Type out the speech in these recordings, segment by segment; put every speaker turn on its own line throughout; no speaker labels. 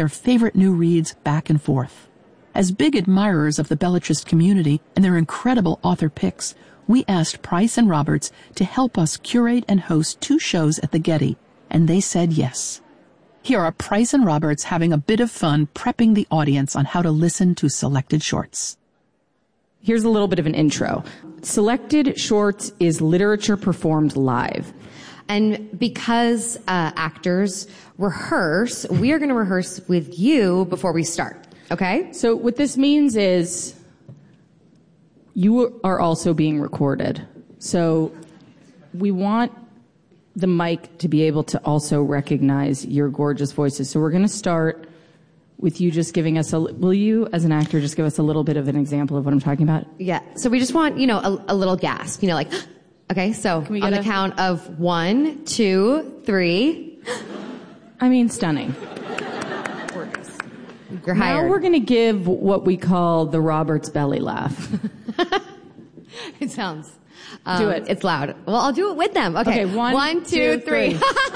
their favorite new reads back and forth. As big admirers of the Bellatrist community and their incredible author picks, we asked Price and Roberts to help us curate and host 2 shows at the Getty, and they said yes. Here are Price and Roberts having a bit of fun prepping the audience on how to listen to Selected Shorts.
Here's a little bit of an intro. Selected Shorts is literature performed live.
And because actors rehearse, we are going to rehearse with you before we start, okay?
So what this means is you are also being recorded. So we want the mic to be able to also recognize your gorgeous voices. So we're going to start with you just giving us will you, as an actor, just give us a little bit of an example of what I'm talking about?
Yeah. So we just want, a little gasp, like, okay, so on the count of 1, 2, 3.
I mean, stunning.
Gorgeous. You're hired.
Now we're going to give what we call the Roberts belly laugh.
It sounds...
do it.
It's loud. Well, I'll do it with them. Okay. 1, 2, 3.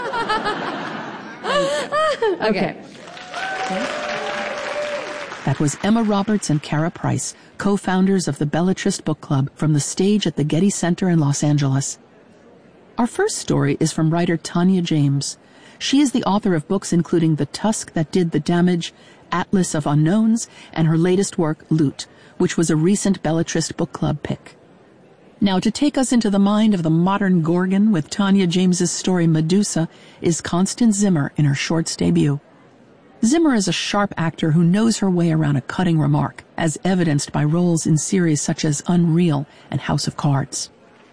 Okay.
That was Emma Roberts and Kara Price, co-founders of the Bellatrist Book Club, from the stage at the Getty Center in Los Angeles. Our first story is from writer Tanya James. She is the author of books including The Tusk That Did the Damage, Atlas of Unknowns, and her latest work, Loot, which was a recent Bellatrist Book Club pick. Now, to take us into the mind of the modern Gorgon with Tanya James's story Medusa is Constance Zimmer in her shorts debut. Zimmer is a sharp actor who knows her way around a cutting remark, as evidenced by roles in series such as Unreal and House of Cards.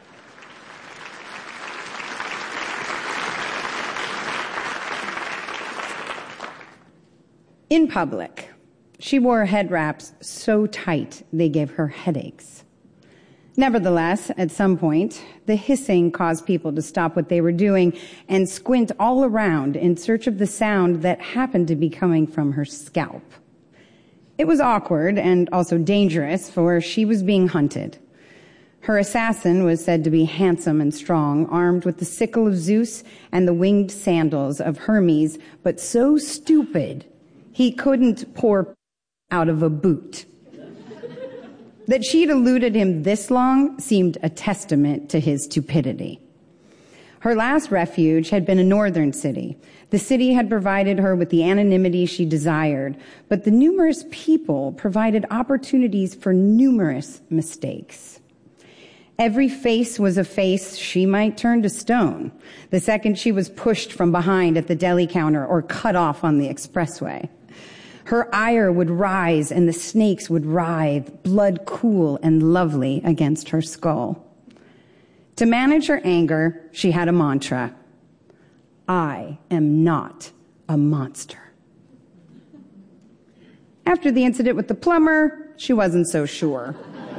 In public, she wore head wraps so tight they gave her headaches. Nevertheless, at some point, the hissing caused people to stop what they were doing and squint all around in search of the sound that happened to be coming from her scalp. It was awkward and also dangerous, for she was being hunted. Her assassin was said to be handsome and strong, armed with the sickle of Zeus and the winged sandals of Hermes, but so stupid he couldn't pour out of a boot. That she'd eluded him this long seemed a testament to his stupidity. Her last refuge had been a northern city. The city had provided her with the anonymity she desired, but the numerous people provided opportunities for numerous mistakes. Every face was a face she might turn to stone the second she was pushed from behind at the deli counter or cut off on the expressway. Her ire would rise and the snakes would writhe, blood cool and lovely against her skull. To manage her anger, she had a mantra: I am not a monster. After the incident with the plumber, she wasn't so sure.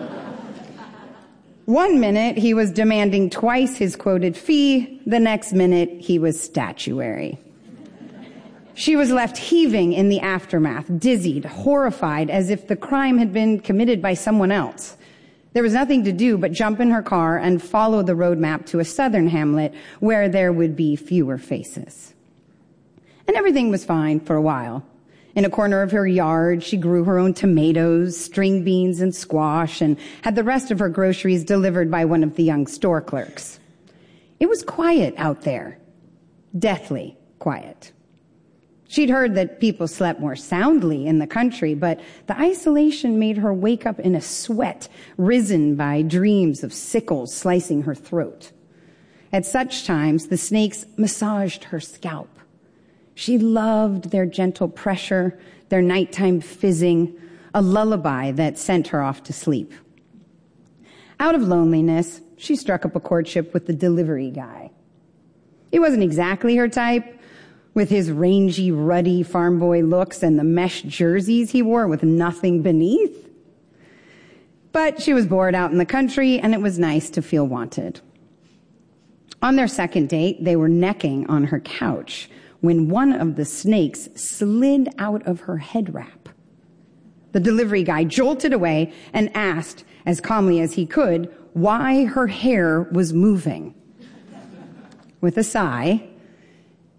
One minute, he was demanding twice his quoted fee. The next minute, he was statuary. She was left heaving in the aftermath, dizzied, horrified, as if the crime had been committed by someone else. There was nothing to do but jump in her car and follow the roadmap to a southern hamlet where there would be fewer faces. And everything was fine for a while. In a corner of her yard, she grew her own tomatoes, string beans, and squash, and had the rest of her groceries delivered by one of the young store clerks. It was quiet out there. Deathly quiet. She'd heard that people slept more soundly in the country, but the isolation made her wake up in a sweat, risen by dreams of sickles slicing her throat. At such times, the snakes massaged her scalp. She loved their gentle pressure, their nighttime fizzing, a lullaby that sent her off to sleep. Out of loneliness, she struck up a courtship with the delivery guy. He wasn't exactly her type, with his rangy, ruddy farm boy looks and the mesh jerseys he wore with nothing beneath. But she was bored out in the country, and it was nice to feel wanted. On their second date, they were necking on her couch when one of the snakes slid out of her head wrap. The delivery guy jolted away and asked, as calmly as he could, why her hair was moving. With a sigh,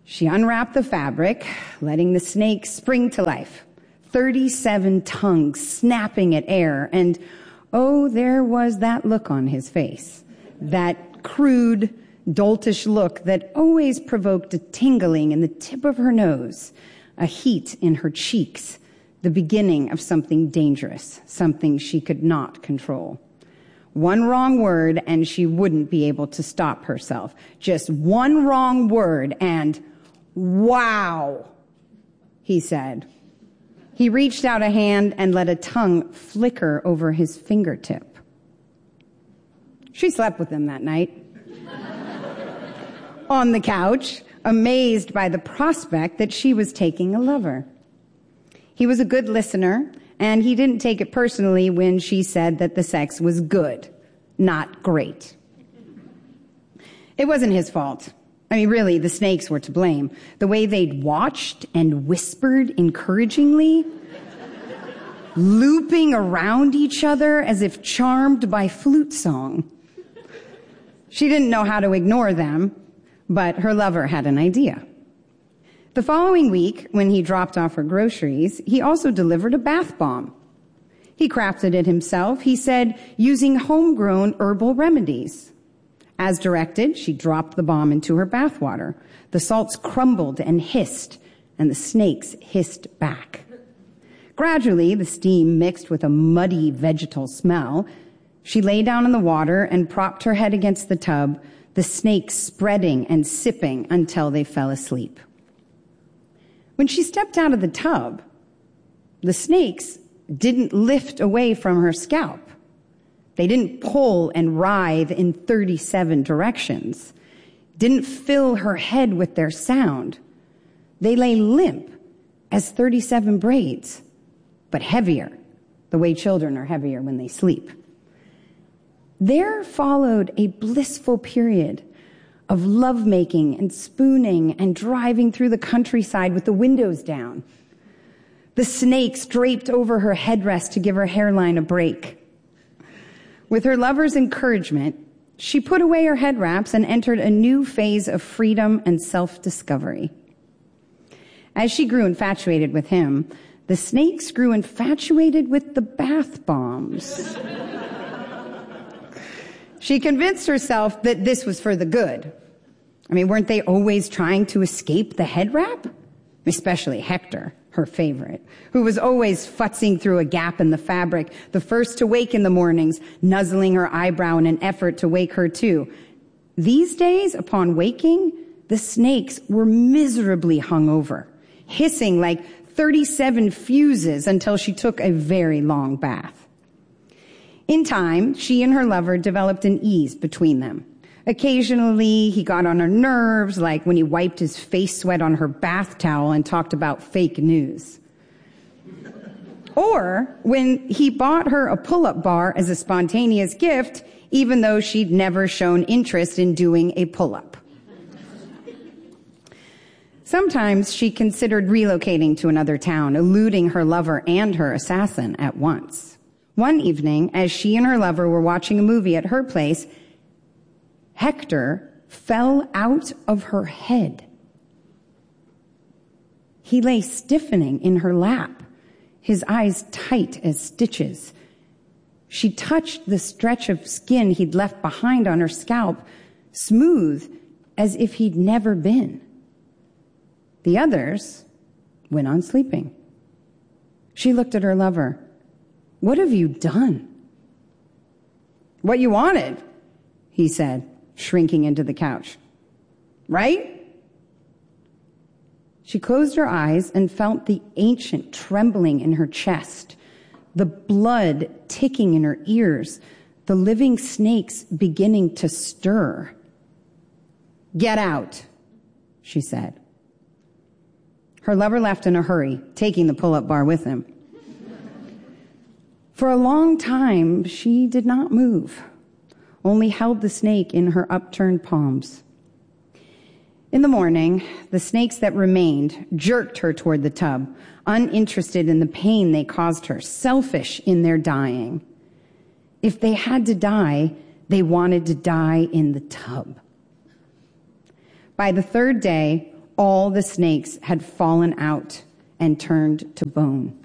She unwrapped the fabric, letting the snake spring to life. 37 tongues snapping at air, and oh, there was that look on his face. That crude, doltish look that always provoked a tingling in the tip of her nose, a heat in her cheeks, the beginning of something dangerous, something she could not control. One wrong word and she wouldn't be able to stop herself. Just one wrong word and, "Wow," he said. He reached out a hand and let a tongue flicker over his fingertip. She slept with him that night. On the couch, amazed by the prospect that she was taking a lover. He was a good listener, and he didn't take it personally when she said that the sex was good, not great. It wasn't his fault. I mean, really, the snakes were to blame. The way they'd watched and whispered encouragingly, looping around each other as if charmed by flute song. She didn't know how to ignore them, but her lover had an idea. The following week, when he dropped off her groceries, he also delivered a bath bomb. He crafted it himself, he said, using homegrown herbal remedies. As directed, she dropped the bomb into her bathwater. The salts crumbled and hissed, and the snakes hissed back. Gradually, the steam mixed with a muddy vegetal smell. She lay down in the water and propped her head against the tub, the snakes spreading and sipping until they fell asleep. When she stepped out of the tub, the snakes didn't lift away from her scalp. They didn't pull and writhe in 37 directions, didn't fill her head with their sound. They lay limp as 37 braids, but heavier, the way children are heavier when they sleep. There followed a blissful period of lovemaking and spooning and driving through the countryside with the windows down. The snakes draped over her headrest to give her hairline a break. With her lover's encouragement, she put away her head wraps and entered a new phase of freedom and self-discovery. As she grew infatuated with him, the snakes grew infatuated with the bath bombs. She convinced herself that this was for the good. I mean, weren't they always trying to escape the head wrap? Especially Hector, her favorite, who was always futzing through a gap in the fabric, the first to wake in the mornings, nuzzling her eyebrow in an effort to wake her too. These days, upon waking, the snakes were miserably hungover, hissing like 37 fuses until she took a very long bath. In time, she and her lover developed an ease between them. Occasionally, he got on her nerves, like when he wiped his face sweat on her bath towel and talked about fake news. Or when he bought her a pull-up bar as a spontaneous gift, even though she'd never shown interest in doing a pull-up. Sometimes she considered relocating to another town, eluding her lover and her assassin at once. One evening, as she and her lover were watching a movie at her place, Hector fell out of her head. He lay stiffening in her lap, his eyes tight as stitches. She touched the stretch of skin he'd left behind on her scalp, smooth as if he'd never been. The others went on sleeping. She looked at her lover. "What have you done?" "What you wanted," he said, shrinking into the couch. "Right?" She closed her eyes and felt the ancient trembling in her chest, the blood ticking in her ears, the living snakes beginning to stir. "Get out," she said. Her lover left in a hurry, taking the pull-up bar with him. For a long time, she did not move, only held the snake in her upturned palms. In the morning, the snakes that remained jerked her toward the tub, uninterested in the pain they caused her, selfish in their dying. If they had to die, they wanted to die in the tub. By the third day, All the snakes had fallen out and turned to bone.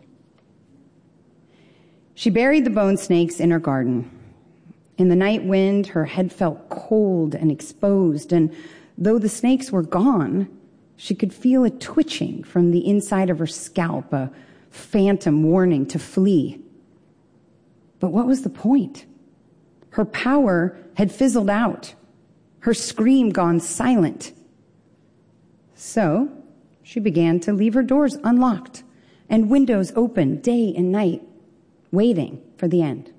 She buried the bone snakes in her garden. In the night wind, her head felt cold and exposed, and though the snakes were gone, she could feel a twitching from the inside of her scalp, a phantom warning to flee. But what was the point? Her power had fizzled out, her scream gone silent. So she began to leave her doors unlocked and windows open day and night, waiting for the end.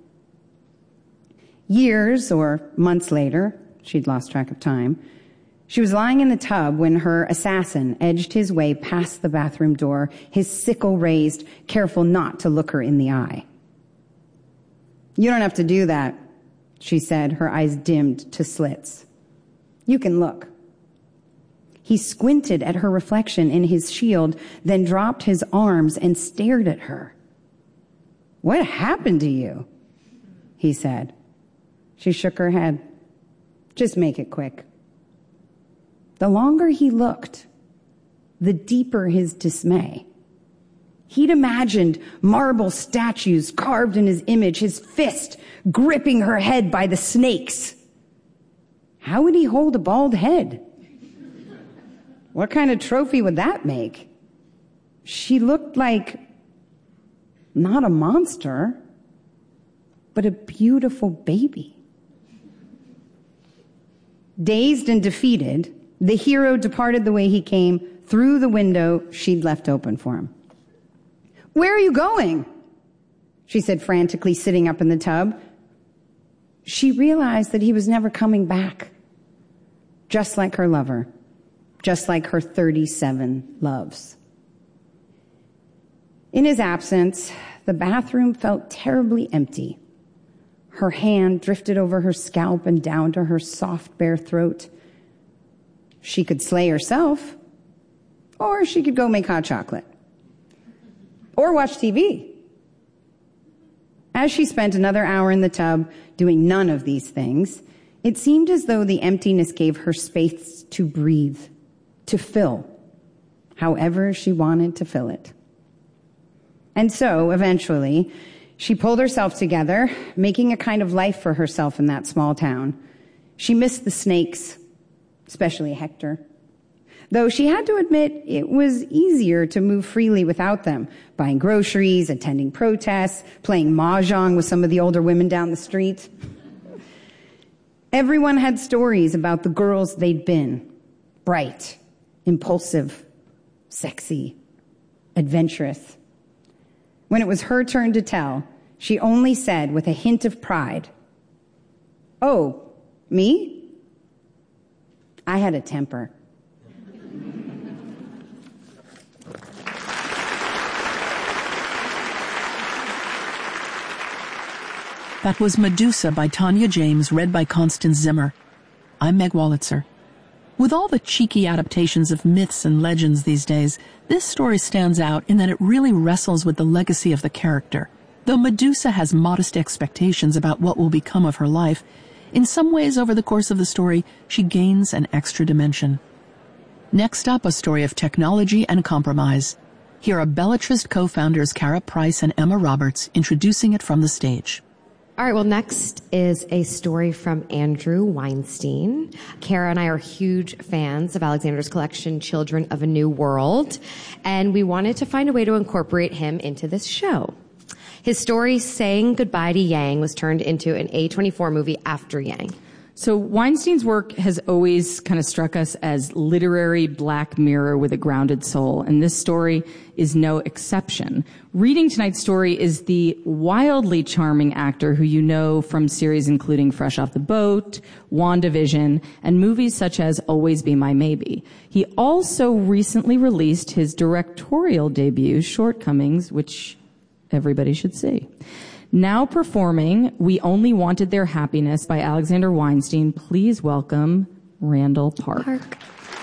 Years or months later, she'd lost track of time, she was lying in the tub when her assassin edged his way past the bathroom door, his sickle raised, careful not to look her in the eye. "You don't have to do that," she said, her eyes dimmed to slits. "You can look." He squinted at her reflection in his shield, then dropped his arms and stared at her. "What happened to you?" he said. She shook her head. "Just make it quick." The longer he looked, the deeper his dismay. He'd imagined marble statues carved in his image, his fist gripping her head by the snakes. How would he hold a bald head? What kind of trophy would that make? She looked like not a monster, but a beautiful baby. Dazed and defeated, the hero departed the way he came, through the window she'd left open for him. "Where are you going?" she said frantically, sitting up in the tub. She realized that he was never coming back. Just like her lover. Just like her 37 loves. In his absence, the bathroom felt terribly empty. Her hand drifted over her scalp and down to her soft, bare throat. She could slay herself, or she could go make hot chocolate, or watch TV. As she spent another hour in the tub doing none of these things, it seemed as though the emptiness gave her space to breathe, to fill, however she wanted to fill it. And so, eventually, she pulled herself together, making a kind of life for herself in that small town. She missed the snakes, especially Hector. Though she had to admit it was easier to move freely without them, buying groceries, attending protests, playing mahjong with some of the older women down the street. Everyone had stories about the girls they'd been. Bright, impulsive, sexy, adventurous. When it was her turn to tell, she only said with a hint of pride, "Oh, me? I had a temper."
That was Medusa by Tanya James, read by Constance Zimmer. I'm Meg Wolitzer. With all the cheeky adaptations of myths and legends these days, this story stands out in that it really wrestles with the legacy of the character. Though Medusa has modest expectations about what will become of her life, in some ways over the course of the story, she gains an extra dimension. Next up, a story of technology and compromise. Here are Bellatrist co-founders Cara Price and Emma Roberts introducing it from the stage.
All right, well, next is a story from Andrew Weinstein. Cara and I are huge fans of Alexander's collection, Children of a New World, and we wanted to find a way to incorporate him into this show. His story, Saying Goodbye to Yang, was turned into an A24 movie after Yang.
So Weinstein's work has always kind of struck us as literary Black Mirror with a grounded soul, and this story is no exception. Reading tonight's story is the wildly charming actor who you know from series including Fresh Off the Boat, WandaVision, and movies such as Always Be My Maybe. He also recently released his directorial debut, Shortcomings, which everybody should see. Now performing We Only Wanted Their Happiness by Alexander Weinstein, please welcome Randall Park.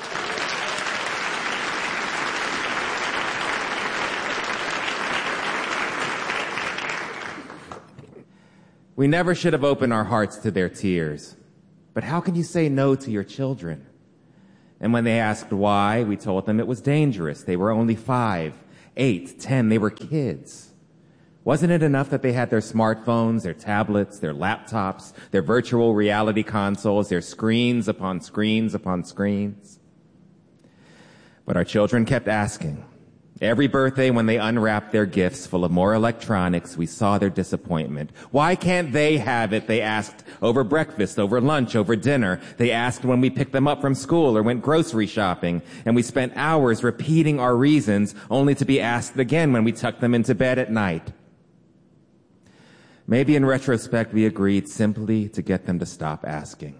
We never should have opened our hearts to their tears. But how can you say no to your children? And when they asked why, we told them it was dangerous. They were only 5, 8, 10. They were kids. Wasn't it enough that they had their smartphones, their tablets, their laptops, their virtual reality consoles, their screens upon screens upon screens? But our children kept asking. Every birthday, when they unwrapped their gifts full of more electronics, we saw their disappointment. Why can't they have it? They asked over breakfast, over lunch, over dinner. They asked when we picked them up from school or went grocery shopping. And we spent hours repeating our reasons, only to be asked again when we tucked them into bed at night. Maybe in retrospect, we agreed simply to get them to stop asking.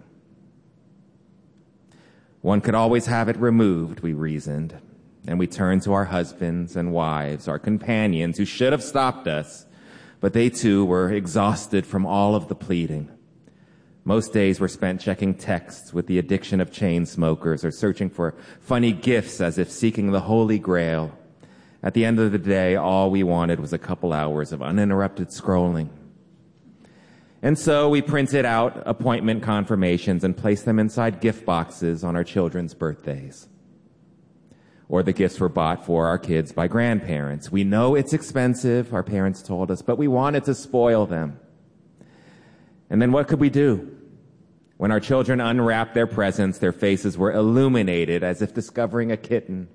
One could always have it removed, we reasoned. And we turned to our husbands and wives, our companions, who should have stopped us, but they too were exhausted from all of the pleading. Most days were spent checking texts with the addiction of chain smokers or searching for funny gifts as if seeking the Holy Grail. At the end of the day, all we wanted was a couple hours of uninterrupted scrolling. And so we printed out appointment confirmations and placed them inside gift boxes on our children's birthdays. Or the gifts were bought for our kids by grandparents. We know it's expensive, our parents told us, but we wanted to spoil them. And then what could we do? When our children unwrapped their presents, their faces were illuminated as if discovering a kitten.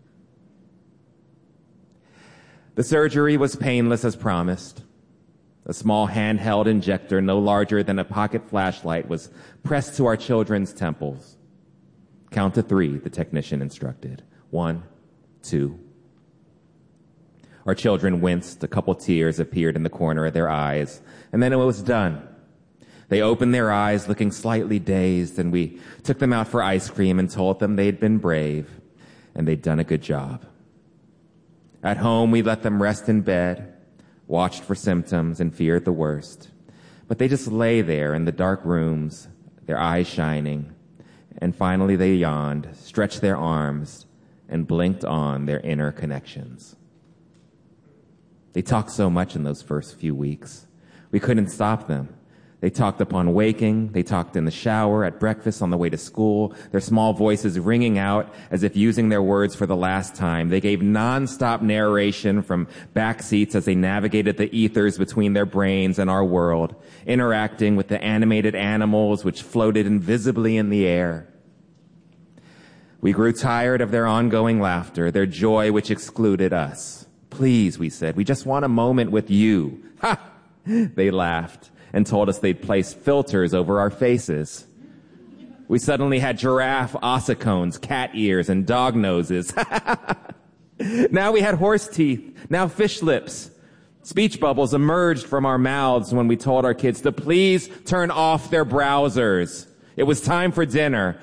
The surgery was painless as promised. A small handheld injector no larger than a pocket flashlight was pressed to our children's temples. Count to 3, the technician instructed. 1, 2. Our children winced. A couple tears appeared in the corner of their eyes. And then it was done. They opened their eyes looking slightly dazed, and we took them out for ice cream and told them they'd been brave and they'd done a good job. At home, we let them rest in bed, watched for symptoms, and feared the worst. But they just lay there in the dark rooms, their eyes shining, and finally they yawned, stretched their arms, and blinked on their inner connections. They talked so much in those first few weeks. We couldn't stop them. They talked upon waking. They talked in the shower, at breakfast, on the way to school, their small voices ringing out as if using their words for the last time. They gave nonstop narration from back seats as they navigated the ethers between their brains and our world, interacting with the animated animals which floated invisibly in the air. We grew tired of their ongoing laughter, their joy which excluded us. Please, we said, we just want a moment with you. Ha! They laughed and told us they'd place filters over our faces. We suddenly had giraffe ossicones, cat ears, and dog noses. Now we had horse teeth, now fish lips. Speech bubbles emerged from our mouths when we told our kids to please turn off their browsers. It was time for dinner.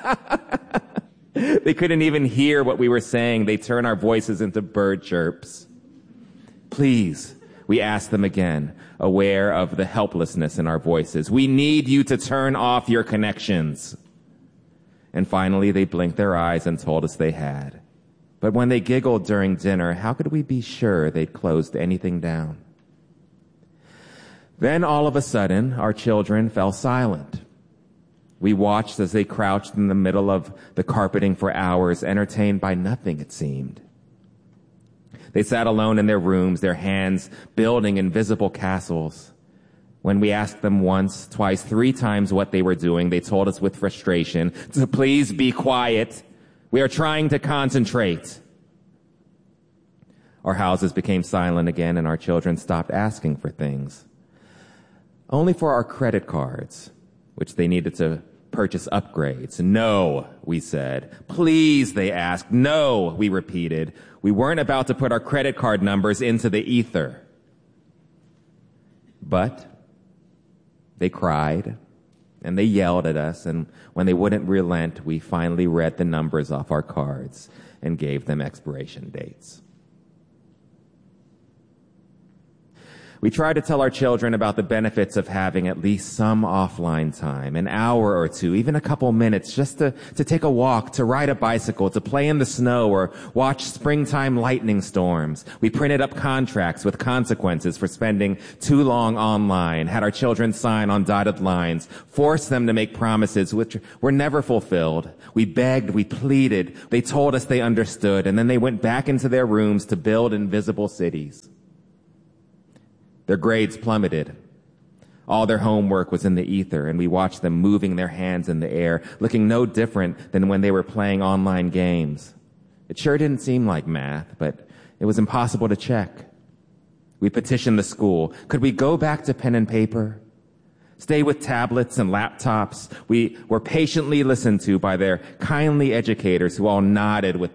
They couldn't even hear what we were saying. They turned our voices into bird chirps. Please, we asked them again, aware of the helplessness in our voices. We need you to turn off your connections. And finally, they blinked their eyes and told us they had. But when they giggled during dinner, how could we be sure they'd closed anything down? Then all of a sudden, our children fell silent. We watched as they crouched in the middle of the carpeting for hours, entertained by nothing, it seemed. They sat alone in their rooms, their hands building invisible castles. When we asked them once, twice, 3 times what they were doing, they told us with frustration to please be quiet. We are trying to concentrate. Our houses became silent again, and our children stopped asking for things. Only for our credit cards, which they needed to purchase upgrades. No, we said. Please, they asked. No, we repeated. We weren't about to put our credit card numbers into the ether. But they cried and they yelled at us, and when they wouldn't relent, we finally read the numbers off our cards and gave them expiration dates. We tried to tell our children about the benefits of having at least some offline time, an hour or two, even a couple minutes, just to take a walk, to ride a bicycle, to play in the snow, or watch springtime lightning storms. We printed up contracts with consequences for spending too long online, had our children sign on dotted lines, forced them to make promises which were never fulfilled. We begged, we pleaded, they told us they understood, and then they went back into their rooms to build invisible cities. Their grades plummeted. All their homework was in the ether, and we watched them moving their hands in the air, looking no different than when they were playing online games. It sure didn't seem like math, but it was impossible to check. We petitioned the school. Could we go back to pen and paper? Stay with tablets and laptops? We were patiently listened to by their kindly educators who all nodded with